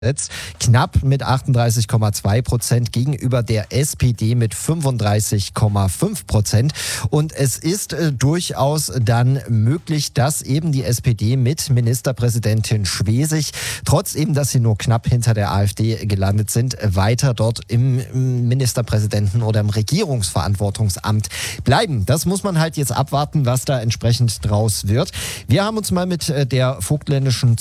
knapp mit 38,2% gegenüber der SPD mit 35,5%. Und es ist durchaus dann möglich, dass eben die SPD mit Ministerpräsidentin Schwesig, trotz eben, dass sie nur knapp hinter der AfD gelandet sind, weiter dort im Ministerpräsidenten- oder im Regierungsverantwortungsamt bleiben. Das muss man halt jetzt abwarten, was da entsprechend draus wird. Wir haben uns mal mit der vogtländischen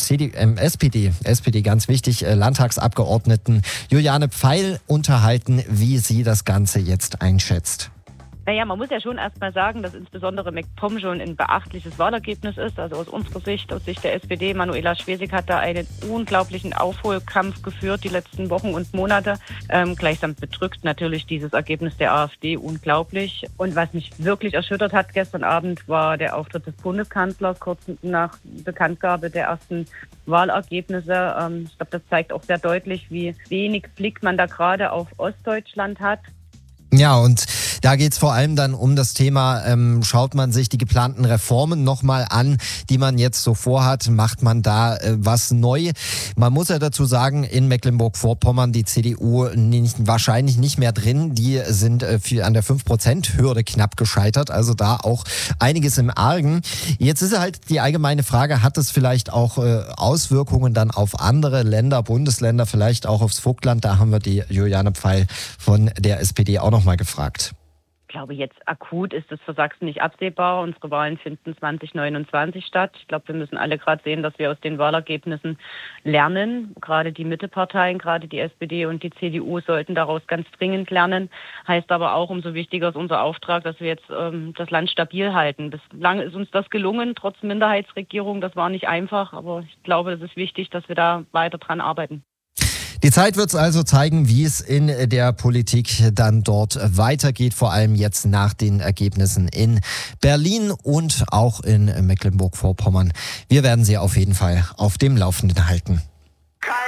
SPD ganz wichtig, Landtagsabgeordneten Juliane Pfeil unterhalten, wie sie das Ganze jetzt einschätzt. Naja, man muss ja schon erstmal sagen, dass insbesondere MacPom schon ein beachtliches Wahlergebnis ist. Also aus unserer Sicht, aus Sicht der SPD, Manuela Schwesig hat da einen unglaublichen Aufholkampf geführt die letzten Wochen und Monate. Gleichsam bedrückt natürlich dieses Ergebnis der AfD unglaublich. Und was mich wirklich erschüttert hat gestern Abend, war der Auftritt des Bundeskanzlers kurz nach Bekanntgabe der ersten Wahlergebnisse. Ich glaube, das zeigt auch sehr deutlich, wie wenig Blick man da gerade auf Ostdeutschland hat. Ja, und da geht's vor allem dann um das Thema, schaut man sich die geplanten Reformen nochmal an, die man jetzt so vorhat, macht man da was neu? Man muss ja dazu sagen, in Mecklenburg-Vorpommern die CDU wahrscheinlich nicht mehr drin, die sind an der 5%-Hürde knapp gescheitert, also da auch einiges im Argen. Jetzt ist halt die allgemeine Frage, hat es vielleicht auch Auswirkungen dann auf andere Länder, Bundesländer, vielleicht auch aufs Vogtland? Da haben wir die Juliane Pfeil von der SPD auch noch mal gefragt. Ich glaube, jetzt akut ist es für Sachsen nicht absehbar. Unsere Wahlen finden 2029 statt. Ich glaube, wir müssen alle gerade sehen, dass wir aus den Wahlergebnissen lernen. Gerade die Mitteparteien, gerade die SPD und die CDU sollten daraus ganz dringend lernen. Heißt aber auch, umso wichtiger ist unser Auftrag, dass wir jetzt das Land stabil halten. Bislang ist uns das gelungen, trotz Minderheitsregierung. Das war nicht einfach, aber ich glaube, es ist wichtig, dass wir da weiter dran arbeiten. Die Zeit wird es also zeigen, wie es in der Politik dann dort weitergeht, vor allem jetzt nach den Ergebnissen in Berlin und auch in Mecklenburg-Vorpommern. Wir werden Sie auf jeden Fall auf dem Laufenden halten.